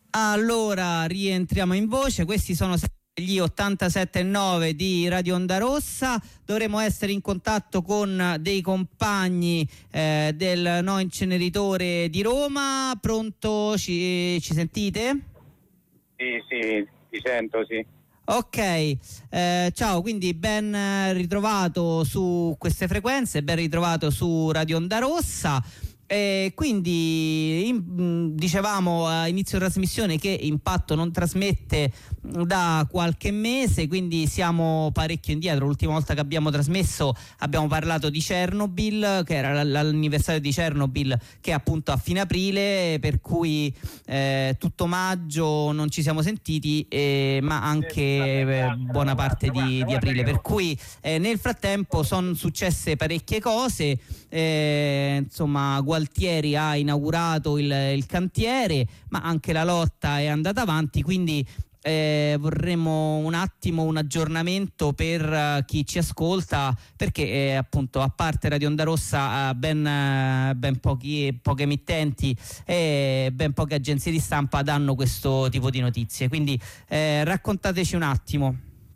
Allora, rientriamo in voce. Questi sono gli 87.9 di Radio Onda Rossa. Dovremo essere in contatto con dei compagni del No Inceneritore di Roma. Pronto? Ci sentite? Sì, ti sento, sì. Ok, ciao, quindi ben ritrovato su queste frequenze, ben ritrovato su Radio Onda Rossa. Quindi dicevamo a inizio trasmissione che Impatto non trasmette da qualche mese, quindi siamo parecchio indietro. L'ultima volta che abbiamo trasmesso abbiamo parlato di Chernobyl, che era l'anniversario di Chernobyl, che è appunto a fine aprile, per cui tutto maggio non ci siamo sentiti, ma anche buona parte di aprile, per cui nel frattempo sono successe parecchie cose. Insomma, Gualtieri ha inaugurato il cantiere, ma anche la lotta è andata avanti, quindi vorremmo un attimo un aggiornamento per chi ci ascolta, perché appunto, a parte Radio Onda Rossa, ben poche emittenti e ben poche agenzie di stampa danno questo tipo di notizie, quindi raccontateci un attimo.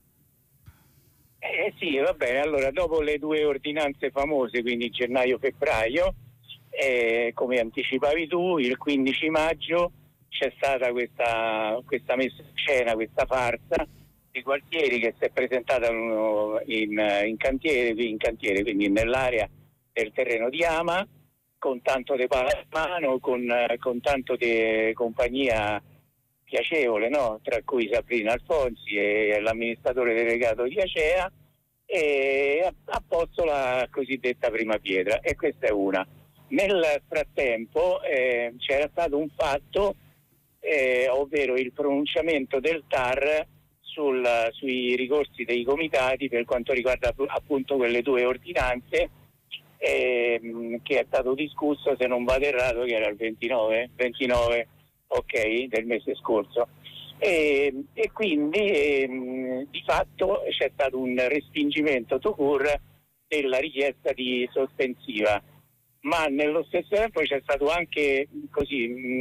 Sì, va bene. Allora, dopo le due ordinanze famose, quindi gennaio-febbraio, come anticipavi tu, il 15 maggio c'è stata questa messa in scena, questa farsa di Gualtieri, che si è presentata in cantiere, quindi nell'area del terreno di Ama, con tanto di mano, con tanto di compagnia piacevole, no? Tra cui Sabrina Alfonsi e l'amministratore delegato di Acea, e ha posto la cosiddetta prima pietra, e questa è una. Nel frattempo c'era stato un fatto, ovvero il pronunciamento del TAR sui ricorsi dei comitati per quanto riguarda appunto quelle due ordinanze, che è stato discusso, se non vado errato, che era il 29 del mese scorso, e quindi di fatto c'è stato un respingimento tout court della richiesta di sospensiva, ma nello stesso tempo c'è stato anche così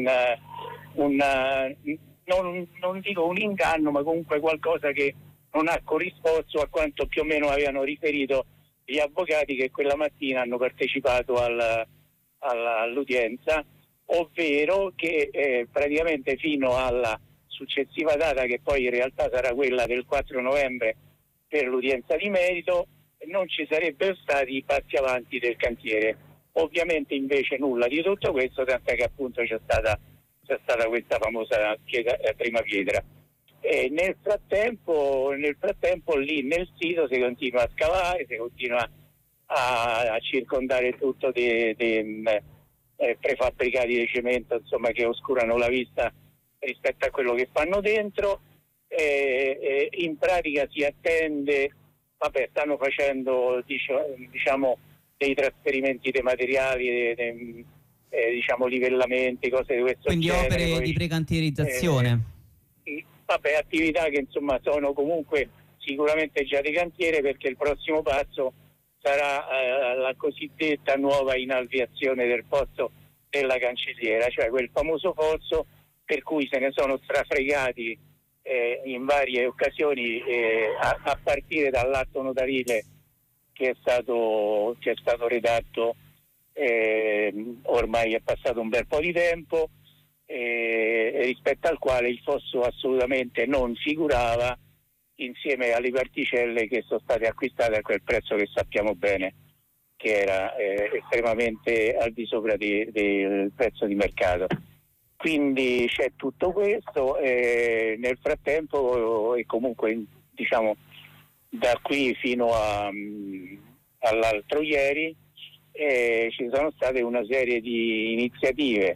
non dico un inganno, ma comunque qualcosa che non ha corrisposto a quanto più o meno avevano riferito gli avvocati che quella mattina hanno partecipato all'udienza, ovvero che praticamente fino alla successiva data, che poi in realtà sarà quella del 4 novembre per l'udienza di merito, non ci sarebbero stati passi avanti del cantiere. Ovviamente invece nulla di tutto questo, tant'è che appunto c'è stata questa famosa prima pietra. E nel frattempo lì nel sito si continua a scavare, si continua a circondare tutto di prefabbricati di cemento, insomma, che oscurano la vista rispetto a quello che fanno dentro. In pratica si attende, stanno facendo diciamo dei trasferimenti dei materiali, diciamo livellamenti, cose di questo quindi genere. Opere poi, di precantierizzazione. Attività che insomma sono comunque sicuramente già di cantiere, perché il prossimo passo sarà la cosiddetta nuova inalveazione del fosso della Cancelliera, cioè quel famoso fosso per cui se ne sono strafregati in varie occasioni, a partire dall'atto notarile che è stato redatto, ormai è passato un bel po' di tempo, rispetto al quale il fosso assolutamente non figurava insieme alle particelle che sono state acquistate a quel prezzo che sappiamo bene che era estremamente al di sopra del prezzo di mercato. Quindi c'è tutto questo, nel frattempo, e comunque diciamo da qui fino all'altro ieri ci sono state una serie di iniziative,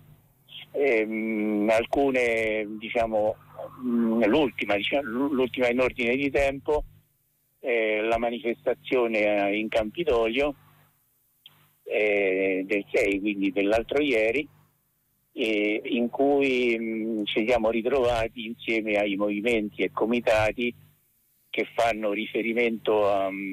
alcune diciamo l'ultima in ordine di tempo, la manifestazione in Campidoglio del 6, quindi dell'altro ieri, in cui ci siamo ritrovati insieme ai movimenti e comitati che fanno riferimento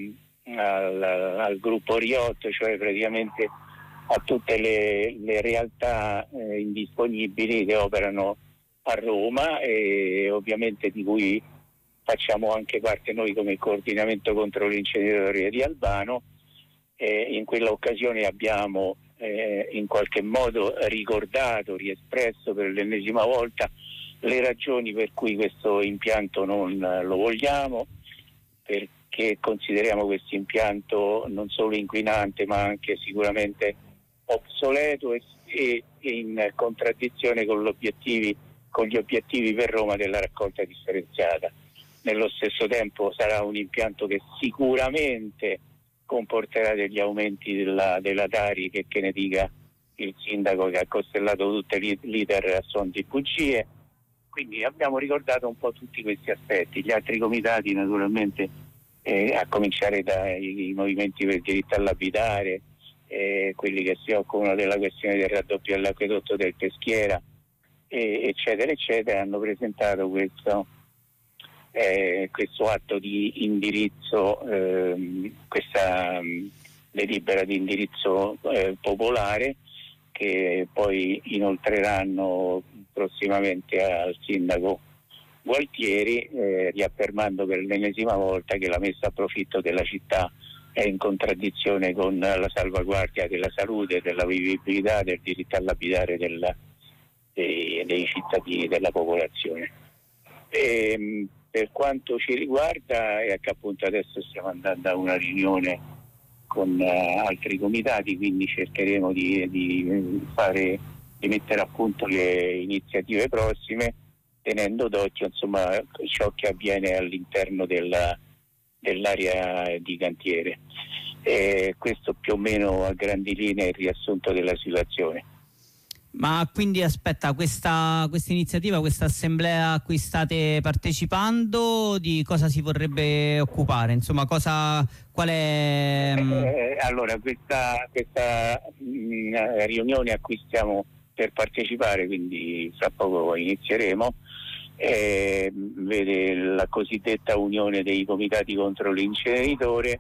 al gruppo Riot, cioè praticamente a tutte le realtà indisponibili che operano a Roma, e ovviamente di cui facciamo anche parte noi come coordinamento contro l'inceneritore di Albano. In quella occasione abbiamo in qualche modo ricordato, riespresso per l'ennesima volta le ragioni per cui questo impianto non lo vogliamo, perché consideriamo questo impianto non solo inquinante ma anche sicuramente obsoleto e in contraddizione con gli obiettivi per Roma della raccolta differenziata. Nello stesso tempo sarà un impianto che sicuramente comporterà degli aumenti della Tari, che ne dica il sindaco, che ha costellato tutte l'iter a suon di bugie. Quindi abbiamo ricordato un po' tutti questi aspetti. Gli altri comitati naturalmente, a cominciare dai movimenti per il diritto all'abitare, quelli che si occupano della questione del raddoppio dell'acquedotto del Peschiera, eccetera eccetera, hanno presentato questo atto di indirizzo, questa delibera di indirizzo popolare, che poi inoltreranno prossimamente al sindaco Gualtieri, riaffermando per l'ennesima volta che la messa a profitto della città è in contraddizione con la salvaguardia della salute, della vivibilità, del diritto all'abitare dei cittadini, della popolazione. Per quanto ci riguarda, è che appunto adesso stiamo andando a una riunione con altri comitati, quindi cercheremo di mettere a punto le iniziative prossime, tenendo d'occhio insomma ciò che avviene all'interno dell'area di cantiere. Questo più o meno a grandi linee è il riassunto della situazione. Ma quindi aspetta, questa iniziativa, questa assemblea a cui state partecipando, di cosa si vorrebbe occupare? Insomma, qual è? Allora, questa riunione a cui stiamo per partecipare, quindi fra poco inizieremo, vede la cosiddetta unione dei comitati contro l'inceneritore,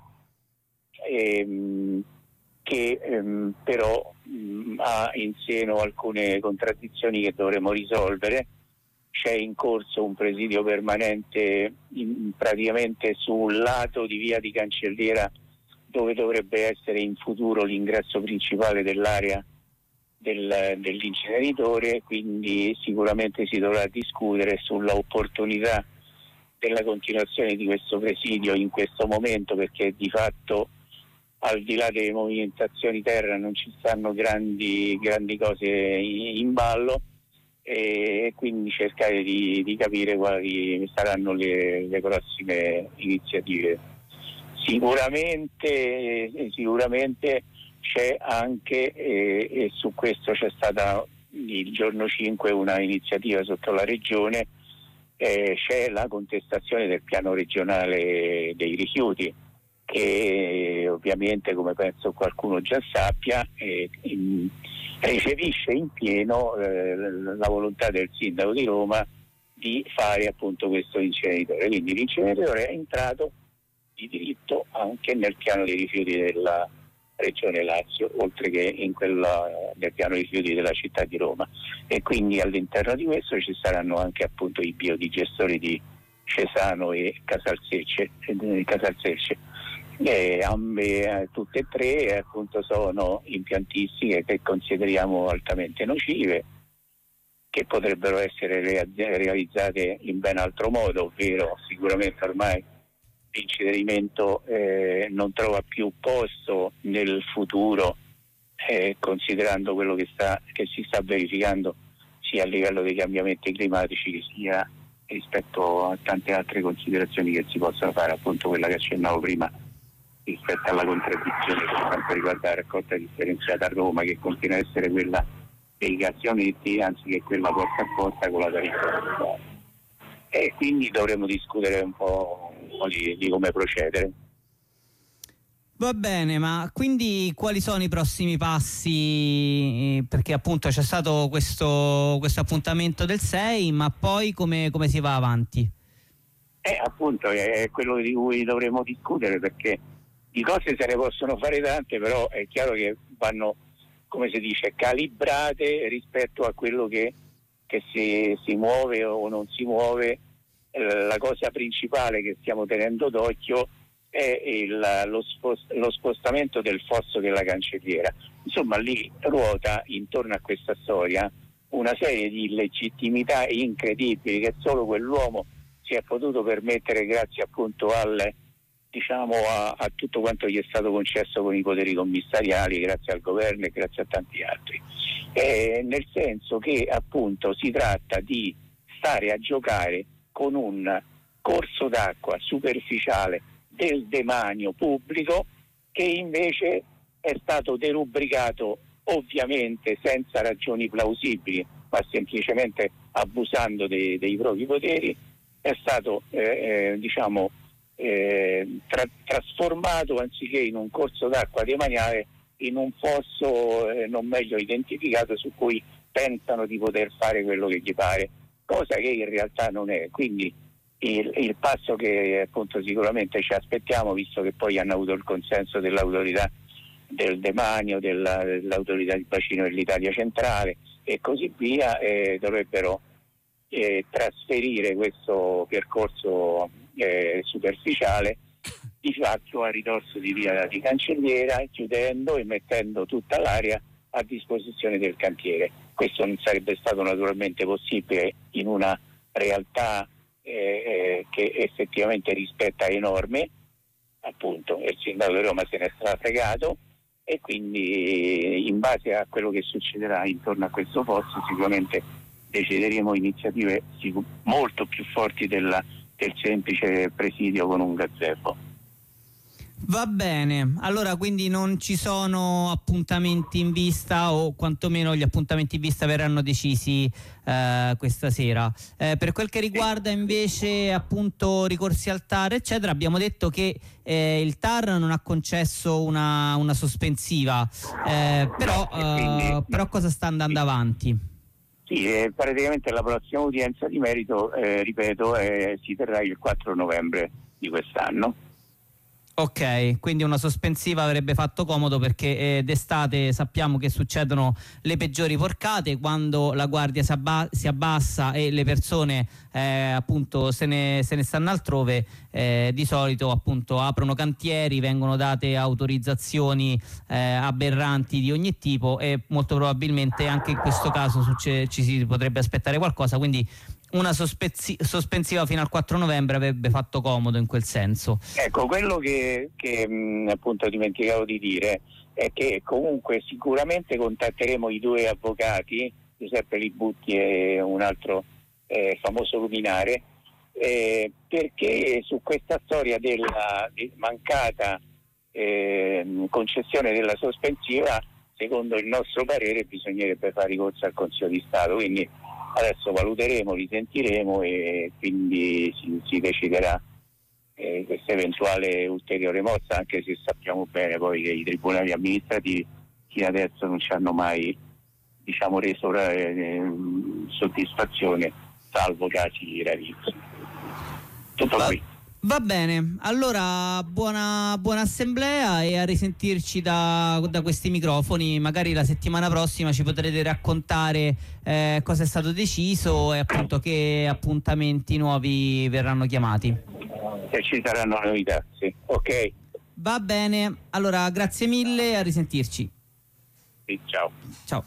che però ha in seno alcune contraddizioni che dovremo risolvere. C'è in corso un presidio permanente praticamente sul lato di via di Cancelliera, dove dovrebbe essere in futuro l'ingresso principale dell'area dell'inceneritore, quindi sicuramente si dovrà discutere sulla opportunità della continuazione di questo presidio in questo momento, perché di fatto, al di là delle movimentazioni terra, non ci stanno grandi cose in ballo, e quindi cercare di capire quali saranno le prossime iniziative. Sicuramente c'è anche, e su questo c'è stata il giorno 5 una iniziativa sotto la regione, c'è la contestazione del piano regionale dei rifiuti, che ovviamente, come penso qualcuno già sappia, recepisce in pieno la volontà del sindaco di Roma di fare appunto questo inceneritore. Quindi l'inceneritore è entrato di diritto anche nel piano dei rifiuti della Regione Lazio, oltre che nel piano dei rifiuti della città di Roma, e quindi all'interno di questo ci saranno anche appunto i biodigestori di Cesano e Casalsecce. Tutte e tre appunto sono impiantistiche che consideriamo altamente nocive, che potrebbero essere realizzate in ben altro modo, ovvero sicuramente ormai l'incenerimento non trova più posto nel futuro, considerando quello che si sta verificando sia a livello dei cambiamenti climatici, sia rispetto a tante altre considerazioni che si possono fare, appunto quella che accennavo prima rispetto alla contraddizione per quanto riguarda la raccolta differenziata a Roma, che continua a essere quella dei cassionetti anziché quella porta a porta con la tariffa. E quindi dovremo discutere un po' di come procedere. Va bene, ma quindi quali sono i prossimi passi? Perché appunto c'è stato questo appuntamento del 6, ma poi come si va avanti? Appunto è quello di cui dovremo discutere, perché di cose se ne possono fare tante, però è chiaro che vanno, come si dice, calibrate rispetto a quello che che si muove o non si muove. La cosa principale che stiamo tenendo d'occhio è lo spostamento del fosso della Cancelliera. Insomma, lì ruota intorno a questa storia una serie di illegittimità incredibili che solo quell'uomo si è potuto permettere grazie appunto a tutto quanto gli è stato concesso con i poteri commissariali, grazie al governo e grazie a tanti altri. Nel senso che appunto si tratta di stare a giocare con un corso d'acqua superficiale del demanio pubblico che invece è stato derubricato ovviamente senza ragioni plausibili, ma semplicemente abusando dei propri poteri, è stato trasformato, anziché in un corso d'acqua demaniale, in un fosso non meglio identificato su cui pensano di poter fare quello che gli pare, cosa che in realtà non è. Quindi il passo che appunto sicuramente ci aspettiamo, visto che poi hanno avuto il consenso dell'autorità del demanio, dell'autorità di bacino dell'Italia centrale e così via, dovrebbero trasferire questo percorso superficiale di fatto a ridosso di via di Cancelliera, chiudendo e mettendo tutta l'area a disposizione del cantiere. Questo non sarebbe stato naturalmente possibile in una realtà che effettivamente rispetta le norme, appunto, il sindaco di Roma se ne è strafregato, e quindi in base a quello che succederà intorno a questo fosso sicuramente decideremo iniziative molto più forti del semplice presidio con un gazebo. Va bene, allora quindi non ci sono appuntamenti in vista, o quantomeno gli appuntamenti in vista verranno decisi questa sera. Per quel che riguarda invece appunto ricorsi al TAR eccetera, abbiamo detto che il TAR non ha concesso una sospensiva, però cosa sta andando avanti? Sì, praticamente la prossima udienza di merito, ripeto, si terrà il 4 novembre di quest'anno. Ok, quindi una sospensiva avrebbe fatto comodo, perché d'estate sappiamo che succedono le peggiori porcate, quando la guardia si abbassa e le persone appunto se ne stanno altrove, di solito appunto aprono cantieri, vengono date autorizzazioni aberranti di ogni tipo, e molto probabilmente anche in questo caso ci si potrebbe aspettare qualcosa, quindi una sospensiva fino al 4 novembre avrebbe fatto comodo in quel senso. Ecco, quello che appunto dimenticavo di dire è che comunque sicuramente contatteremo i due avvocati, Giuseppe Libutti e un altro famoso luminare, perché su questa storia della mancata concessione della sospensiva, secondo il nostro parere, bisognerebbe fare ricorso al Consiglio di Stato. Quindi adesso valuteremo, risentiremo e quindi si deciderà questa eventuale ulteriore mossa, anche se sappiamo bene poi che i tribunali amministrativi fino adesso non ci hanno mai reso soddisfazione, salvo casi rarissimi. Tutto qui. Va bene, allora buona assemblea e a risentirci da questi microfoni. Magari la settimana prossima ci potrete raccontare cosa è stato deciso e appunto che appuntamenti nuovi verranno chiamati. Se ci saranno novità, sì. Ok. Va bene, allora grazie mille, a risentirci. Sì, ciao. Ciao.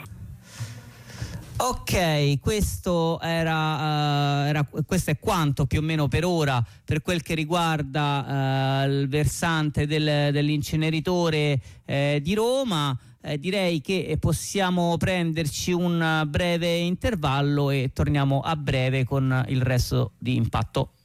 Ok, questo questo è quanto più o meno per ora per quel che riguarda il versante dell'inceneritore di Roma. Direi che possiamo prenderci un breve intervallo e torniamo a breve con il resto di Impatto.